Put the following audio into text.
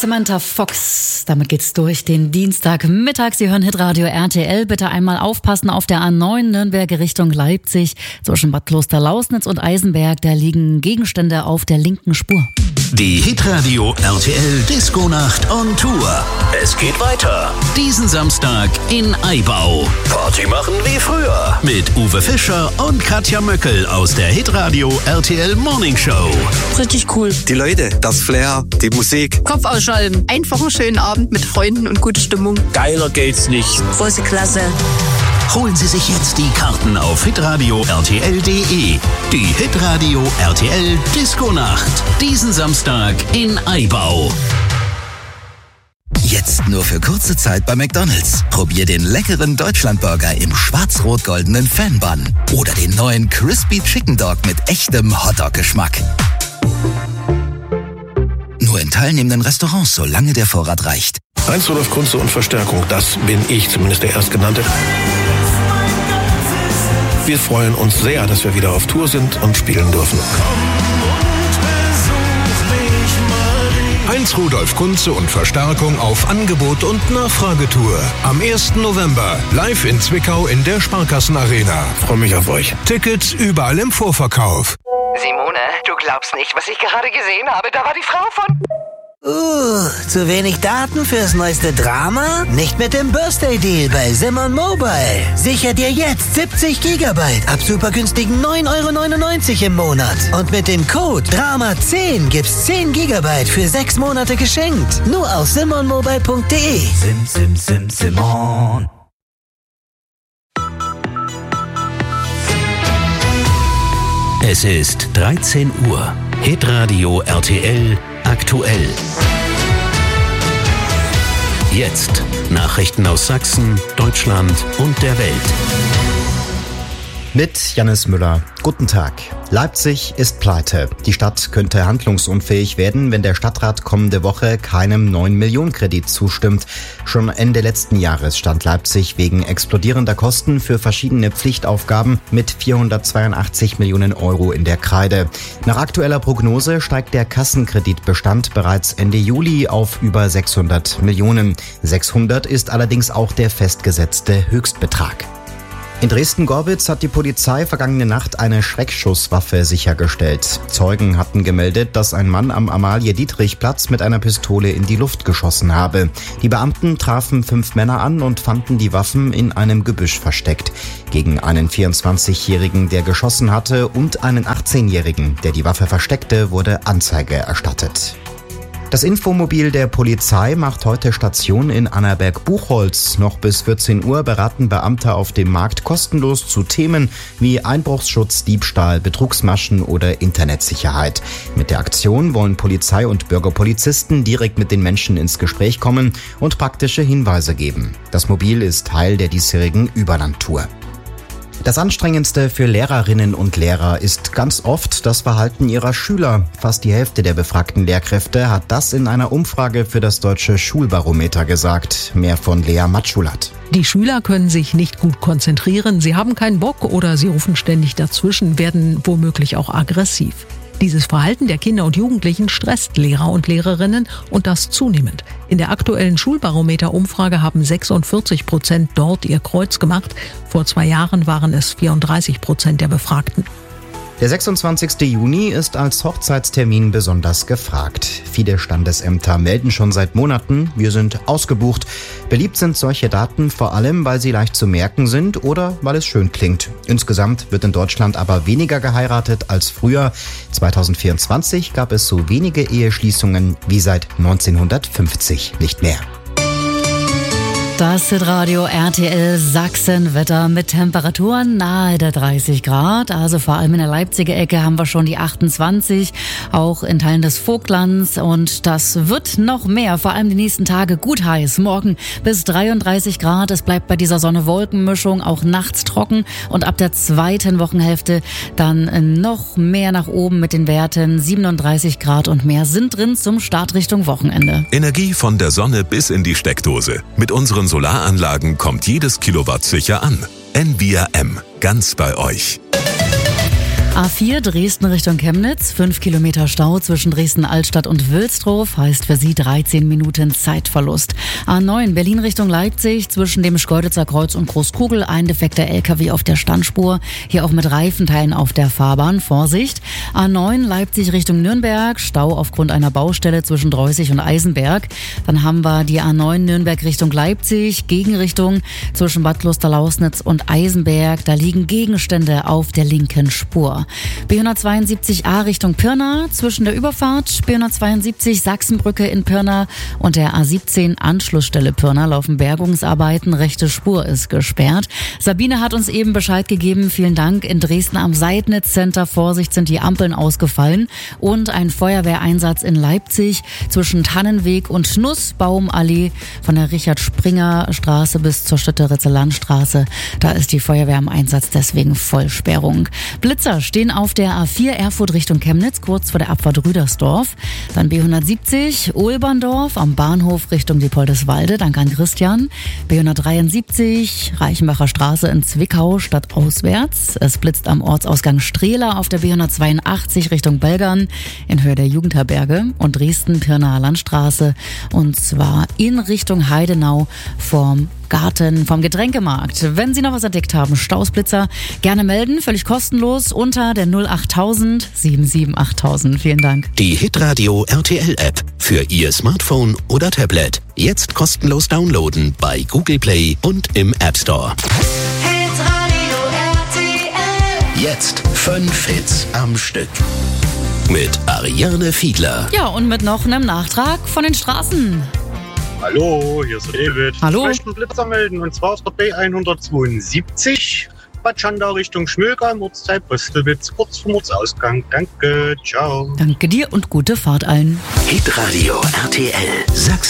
Samantha Fox. Damit geht's durch den Dienstagmittag. Sie hören Hitradio RTL. Bitte einmal aufpassen auf der A9 Nürnberg Richtung Leipzig. Zwischen Bad Klosterlausnitz und Eisenberg, da liegen Gegenstände auf der linken Spur. Die Hitradio RTL Disco-Nacht on Tour. Es geht weiter. Diesen Samstag in Aibau. Party machen wie früher. Mit Uwe Fischer und Katja Möckel aus der Hitradio RTL Morning Show. Richtig cool. Die Leute, das Flair, die Musik. Kopf ausschalten. Einfach einen schönen Abend mit Freunden und gute Stimmung. Geiler geht's nicht. Große Klasse. Holen Sie sich jetzt die Karten auf hitradio rtl.de. Die Hitradio RTL Disco-Nacht. Diesen Samstag in Aibau. Jetzt nur für kurze Zeit bei McDonald's. Probier den leckeren Deutschlandburger im schwarz-rot-goldenen Fanbun. Oder den neuen Crispy Chicken Dog mit echtem Hotdog-Geschmack. Nur in teilnehmenden Restaurants, solange der Vorrat reicht. Heinz Rudolf Kunze und Verstärkung, das bin ich, zumindest der Erstgenannte. Wir freuen uns sehr, dass wir wieder auf Tour sind und spielen dürfen. Heinz Rudolf Kunze und Verstärkung auf Angebot und Nachfragetour. Am 1. November live in Zwickau in der Sparkassenarena. Freue mich auf euch. Tickets überall im Vorverkauf. Simone, du glaubst nicht, was ich gerade gesehen habe. Da war die Frau von... Zu wenig Daten fürs neueste Drama? Nicht mit dem Birthday Deal bei Simon Mobile. Sicher dir jetzt 70 Gigabyte ab super günstigen 9,99 € im Monat. Und mit dem Code DRAMA10 gibt's 10 Gigabyte für 6 Monate geschenkt. Nur auf simonmobile.de. Simon. Es ist 13 Uhr. Hitradio RTL aktuell. Jetzt Nachrichten aus Sachsen, Deutschland und der Welt. Mit Jannis Müller. Guten Tag. Leipzig ist pleite. Die Stadt könnte handlungsunfähig werden, wenn der Stadtrat kommende Woche keinem 9-Millionen-Kredit zustimmt. Schon Ende letzten Jahres stand Leipzig wegen explodierender Kosten für verschiedene Pflichtaufgaben mit 482 Millionen € in der Kreide. Nach aktueller Prognose steigt der Kassenkreditbestand bereits Ende Juli auf über 600 Millionen. 600 ist allerdings auch der festgesetzte Höchstbetrag. In Dresden-Gorbitz hat die Polizei vergangene Nacht eine Schreckschusswaffe sichergestellt. Zeugen hatten gemeldet, dass ein Mann am Amalie-Dietrich-Platz mit einer Pistole in die Luft geschossen habe. Die Beamten trafen 5 Männer an und fanden die Waffen in einem Gebüsch versteckt. Gegen einen 24-Jährigen, der geschossen hatte, und einen 18-Jährigen, der die Waffe versteckte, wurde Anzeige erstattet. Das Infomobil der Polizei macht heute Station in Annaberg-Buchholz. Noch bis 14 Uhr beraten Beamte auf dem Markt kostenlos zu Themen wie Einbruchsschutz, Diebstahl, Betrugsmaschen oder Internetsicherheit. Mit der Aktion wollen Polizei und Bürgerpolizisten direkt mit den Menschen ins Gespräch kommen und praktische Hinweise geben. Das Mobil ist Teil der diesjährigen Überlandtour. Das Anstrengendste für Lehrerinnen und Lehrer ist ganz oft das Verhalten ihrer Schüler. Fast die Hälfte der befragten Lehrkräfte hat das in einer Umfrage für das Deutsche Schulbarometer gesagt. Mehr von Lea Matschulat. Die Schüler können sich nicht gut konzentrieren, sie haben keinen Bock oder sie rufen ständig dazwischen, werden womöglich auch aggressiv. Dieses Verhalten der Kinder und Jugendlichen stresst Lehrer und Lehrerinnen und das zunehmend. In der aktuellen Schulbarometer-Umfrage haben 46% dort ihr Kreuz gemacht. Vor 2 Jahren waren es 34% der Befragten. Der 26. Juni ist als Hochzeitstermin besonders gefragt. Viele Standesämter melden schon seit Monaten, wir sind ausgebucht. Beliebt sind solche Daten vor allem, weil sie leicht zu merken sind oder weil es schön klingt. Insgesamt wird in Deutschland aber weniger geheiratet als früher. 2024 gab es so wenige Eheschließungen wie seit 1950 nicht mehr. Das Hitradio RTL Sachsen-Wetter mit Temperaturen nahe der 30 Grad. Also vor allem in der Leipziger Ecke haben wir schon die 28, auch in Teilen des Vogtlands. Und das wird noch mehr, vor allem die nächsten Tage gut heiß. Morgen bis 33 Grad. Es bleibt bei dieser Sonne-Wolken-Mischung auch nachts trocken. Und ab der zweiten Wochenhälfte dann noch mehr nach oben mit den Werten. 37 Grad und mehr sind drin zum Start Richtung Wochenende. Energie von der Sonne bis in die Steckdose. Mit unseren Solaranlagen kommt jedes Kilowatt sicher an. NVIA-M, ganz bei euch. A4 Dresden Richtung Chemnitz, 5 Kilometer Stau zwischen Dresden-Altstadt und Wilsdruf, heißt für Sie 13 Minuten Zeitverlust. A9 Berlin Richtung Leipzig, zwischen dem Schkeuditzer Kreuz und Großkugel, ein defekter LKW auf der Standspur, hier auch mit Reifenteilen auf der Fahrbahn, Vorsicht. A9 Leipzig Richtung Nürnberg, Stau aufgrund einer Baustelle zwischen Dreußig und Eisenberg. Dann haben wir die A9 Nürnberg Richtung Leipzig, Gegenrichtung zwischen Bad Klosterlausnitz und Eisenberg, da liegen Gegenstände auf der linken Spur. B172a Richtung Pirna, zwischen der Überfahrt B172 Sachsenbrücke in Pirna und der A17 Anschlussstelle Pirna laufen Bergungsarbeiten, rechte Spur ist gesperrt. Sabine hat uns eben Bescheid gegeben, vielen Dank. In Dresden am Seidnitz-Center, Vorsicht, sind die Ampeln ausgefallen und ein Feuerwehreinsatz in Leipzig zwischen Tannenweg und Nussbaumallee von der Richard-Springer-Straße bis zur Stötteritzer Landstraße. Da ist die Feuerwehr im Einsatz, deswegen Vollsperrung. Blitzer stehen auf der A4 Erfurt Richtung Chemnitz, kurz vor der Abfahrt Rüdersdorf. Dann B170 Olberndorf am Bahnhof Richtung Diepoldeswalde, danke an Christian. B173 Reichenbacher Straße in Zwickau stadtauswärts. Es blitzt am Ortsausgang Strehla auf der B182 Richtung Belgern in Höhe der Jugendherberge und Dresden-Pirnaer Landstraße, und zwar in Richtung Heidenau vom Getränkemarkt. Wenn Sie noch was entdeckt haben, Stausblitzer, gerne melden, völlig kostenlos unter der 08000 77 8000. Vielen Dank. Die Hitradio RTL App für Ihr Smartphone oder Tablet. Jetzt kostenlos downloaden bei Google Play und im App Store. Hitradio RTL. Jetzt 5 Hits am Stück. Mit Ariane Fiedler. Ja, und mit noch einem Nachtrag von den Straßen. Hallo, hier ist David. Hallo. Ich möchte einen Blitzer melden, und zwar auf der B172 Bad Schandau Richtung Schmögheim, Ortsteil Postelwitz, kurz vor Ortsausgang. Danke, ciao. Danke dir und gute Fahrt allen. Hitradio RTL Sachsen.